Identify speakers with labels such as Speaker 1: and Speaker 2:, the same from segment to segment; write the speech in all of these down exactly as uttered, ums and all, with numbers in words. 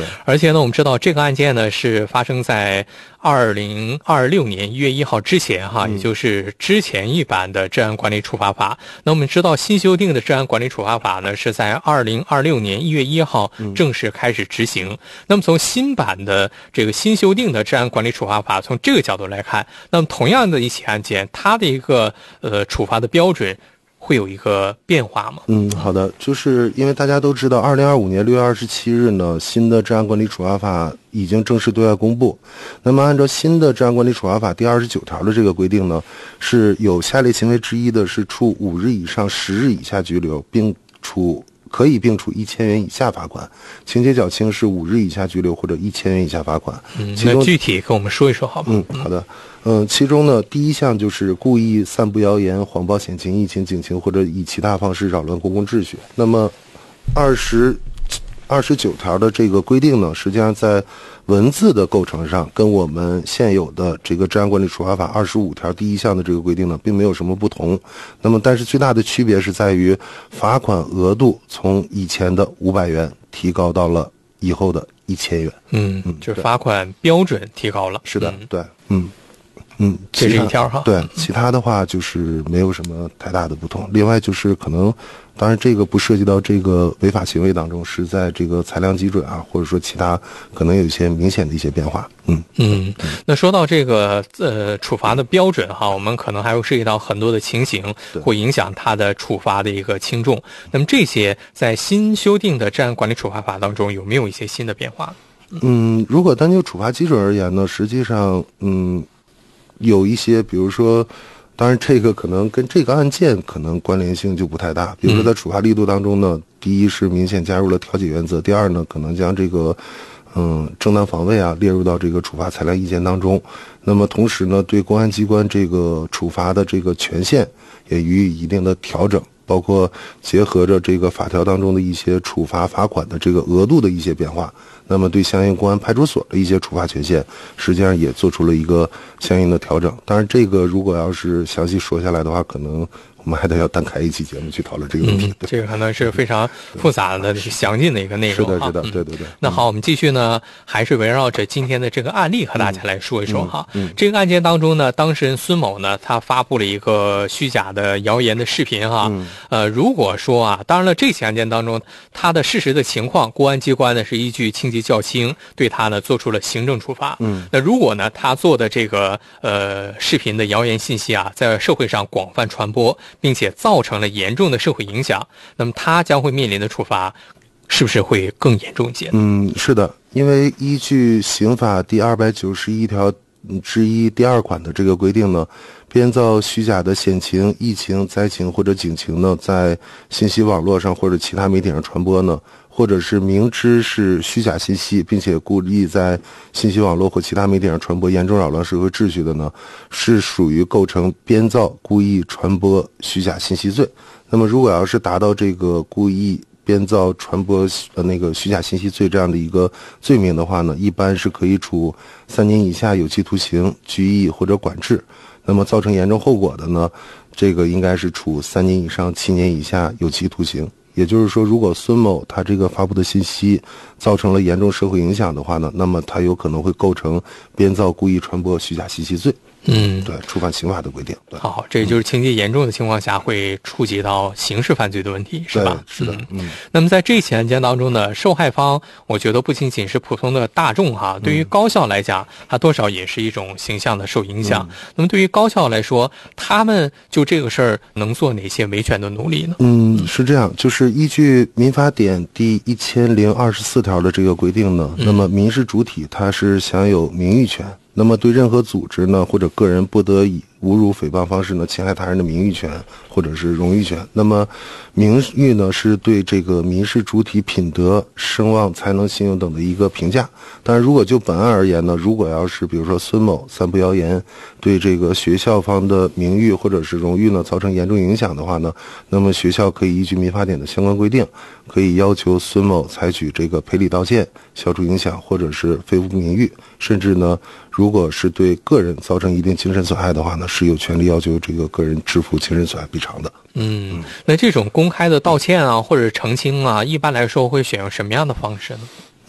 Speaker 1: 而且呢，我们知道这个案件呢是发生在二零二六年一月一号之前哈，
Speaker 2: 嗯、
Speaker 1: 也就是之前一版的治安管理处罚法。那我们知道新修订的治安管理处罚法呢是在二零二六年一月一号正式开始执行。嗯、那么从新版的这个新修订的治安管理处罚法，从这个角度来看，那么同样的一起案件，它的一个呃处罚的标准会有一个变化吗？
Speaker 2: 嗯，好的，就是因为大家都知道，二零二五年六月二十七日呢，新的治安管理处罚法已经正式对外公布。那么，按照新的治安管理处罚法第二十九条的这个规定呢，是有下列行为之一的，是处五日以上十日以下拘留，并处可以并处一千元以下罚款；情节较轻是五日以下拘留或者一千元以下罚款。
Speaker 1: 嗯，那具体跟我们说一说好吗？
Speaker 2: 嗯，好的。嗯，其中呢，第一项就是故意散布谣言、谎报险情、疫情、警情，或者以其他方式扰乱公共秩序。那么，二十二十九条的这个规定呢，实际上在文字的构成上，跟我们现有的这个治安管理处罚法二十五条第一项的这个规定呢，并没有什么不同。那么，但是最大的区别是在于罚款额度从以前的五百元提高到了以后的一千元。
Speaker 1: 嗯嗯，就是罚款标准提高了。
Speaker 2: 是的，嗯、对，嗯。嗯，
Speaker 1: 这是一条哈。
Speaker 2: 对，其他的话就是没有什么太大的不同。另外就是可能，当然这个不涉及到这个违法行为当中，是在这个裁量基准啊，或者说其他可能有一些明显的一些变化。嗯
Speaker 1: 嗯，那说到这个呃处罚的标准哈，我们可能还会涉及到很多的情形，会影响它的处罚的一个轻重。那么这些在新修订的治安管理处罚法当中有没有一些新的变化？
Speaker 2: 嗯，如果单就处罚基准而言呢，实际上嗯。有一些，比如说，当然这个可能跟这个案件可能关联性就不太大。比如说在处罚力度当中呢，嗯、第一是明显加入了调解原则，第二呢，可能将这个嗯正当防卫啊列入到这个处罚裁量意见当中。那么同时呢，对公安机关这个处罚的这个权限也予以一定的调整。包括结合着这个法条当中的一些处罚罚款的这个额度的一些变化，那么对相应公安派出所的一些处罚权限，实际上也做出了一个相应的调整。当然，这个如果要是详细说下来的话，可能我们还得要单开一期节目去讨论这个问题。
Speaker 1: 嗯、这个可能是非常复杂的、详尽的一个内容。
Speaker 2: 是的，是的，对对对。
Speaker 1: 那好，我们继续呢，还是围绕着今天的这个案例和大家来说一说哈。
Speaker 2: 嗯嗯、
Speaker 1: 这个案件当中呢，当事人孙某呢，他发布了一个虚假的谣言的视频哈。
Speaker 2: 嗯、
Speaker 1: 呃，如果说啊，当然了，这起案件当中，他的事实的情况，公安机关呢是依据情节较轻，对他呢做出了行政处罚。
Speaker 2: 嗯。
Speaker 1: 那如果呢，他做的这个呃视频的谣言信息啊，在社会上广泛传播，并且造成了严重的社会影响，那么他将会面临的处罚是不是会更严重一些？
Speaker 2: 嗯，是的，因为依据刑法第二百九十一条之一第二款的这个规定呢，编造虚假的险情、疫情、灾情或者警情呢，在信息网络上或者其他媒体上传播呢，或者是明知是虚假信息，并且故意在信息网络或其他媒体上传播，严重扰乱社会秩序的呢，是属于构成编造、故意传播虚假信息罪。那么，如果要是达到这个故意编造、传播呃那个虚假信息罪这样的一个罪名的话呢，一般是可以处三年以下有期徒刑、拘役或者管制。那么造成严重后果的呢，这个应该是处三年以上七年以下有期徒刑。也就是说，如果孙某他这个发布的信息造成了严重社会影响的话呢，那么他有可能会构成编造、故意传播虚假信息罪。
Speaker 1: 嗯，
Speaker 2: 对，触犯刑法的规定。对，
Speaker 1: 好，这就是情节严重的情况下会触及到刑事犯罪的问题，是吧？
Speaker 2: 是的，嗯。
Speaker 1: 那么在这起案件当中呢，受害方我觉得不仅仅是普通的大众哈，对于高校来讲，它多少也是一种形象的受影响。嗯、那么对于高校来说，他们就这个事儿能做哪些维权的努力呢？
Speaker 2: 嗯，是这样，就是依据民法典第一千零二十四条的这个规定呢，嗯、那么民事主体它是享有名誉权。那么对任何组织呢或者个人不得以侮辱诽谤方式呢侵害他人的名誉权或者是荣誉权。那么名誉呢是对这个民事主体品德、声望、才能、信用等的一个评价。但是如果就本案而言呢，如果要是比如说孙某散布谣言对这个学校方的名誉或者是荣誉呢造成严重影响的话呢，那么学校可以依据民法典的相关规定，可以要求孙某采取这个赔礼道歉、消除影响或者是恢复名誉，甚至呢如果是对个人造成一定精神损害的话呢，是有权利要求这个个人支付精神损害赔偿的。
Speaker 1: 嗯，那这种公开的道歉啊，或者澄清啊，一般来说会选用什么样的方式呢？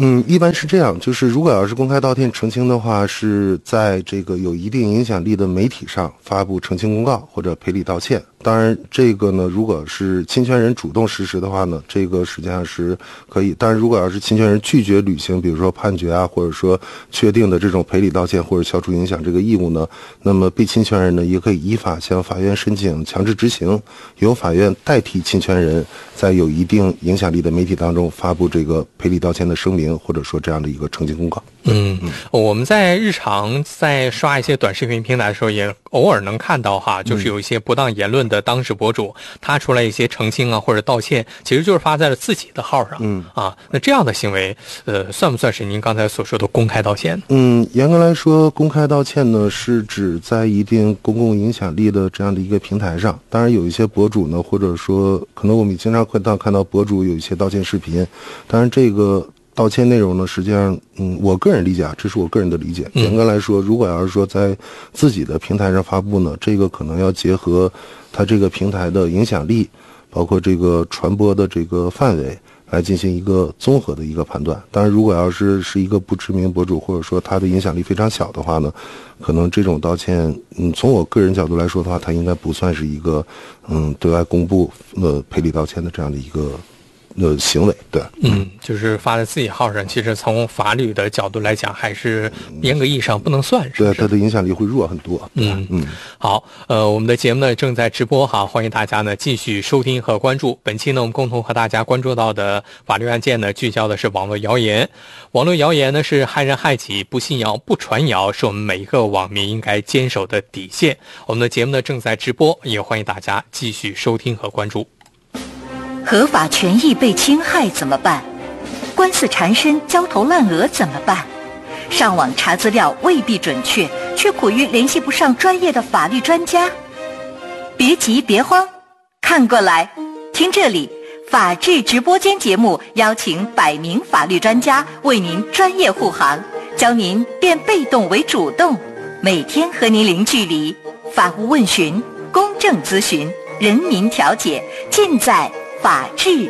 Speaker 2: 嗯，一般是这样，就是如果要是公开道歉澄清的话，是在这个有一定影响力的媒体上发布澄清公告或者赔礼道歉。当然，这个呢，如果是侵权人主动实施的话呢，这个实际上是可以。但是如果要是侵权人拒绝履行，比如说判决啊，或者说确定的这种赔礼道歉或者消除影响这个义务呢，那么被侵权人呢，也可以依法向法院申请强制执行，由法院代替侵权人在有一定影响力的媒体当中发布这个赔礼道歉的声明，或者说这样的一个澄清公告。
Speaker 1: 嗯，我们在日常在刷一些短视频平台的时候，也偶尔能看到哈，就是有一些不当言论的当事博主，他出来一些澄清啊或者道歉，其实就是发在了自己的号上。嗯啊，那这样的行为，呃，算不算是您刚才所说的公开道歉？
Speaker 2: 嗯，严格来说，公开道歉呢是指在一定公共影响力的这样的一个平台上，当然有一些博主呢，或者说可能我们经常会到看到博主有一些道歉视频，当然这个道歉内容呢，实际上，嗯，我个人理解啊，这是我个人的理解。严格来说，如果要是说在自己的平台上发布呢，这个可能要结合它这个平台的影响力，包括这个传播的这个范围，来进行一个综合的一个判断。当然，如果要是是一个不知名博主，或者说他的影响力非常小的话呢，可能这种道歉，嗯，从我个人角度来说的话，它应该不算是一个，嗯，对外公布呃赔礼道歉的这样的一个。的行为，对，
Speaker 1: 嗯，就是发在自己号上，其实从法律的角度来讲，还是严格意义上不能算，是不是？
Speaker 2: 对，它的影响力会弱很多。
Speaker 1: 嗯嗯，好，呃，我们的节目呢正在直播哈，欢迎大家呢继续收听和关注。本期呢，我们共同和大家关注到的法律案件呢，聚焦的是网络谣言。网络谣言呢是害人害己，不信谣不传谣，是我们每一个网民应该坚守的底线。我们的节目呢正在直播，也欢迎大家继续收听和关注。
Speaker 3: 合法权益被侵害怎么办？官司缠身、焦头烂额怎么办？上网查资料未必准确，却苦于联系不上专业的法律专家。别急别慌，看过来，听这里，法治直播间节目邀请百名法律专家为您专业护航，教您变被动为主动，每天和您零距离，法务问询、公正咨询、人民调解，尽在法治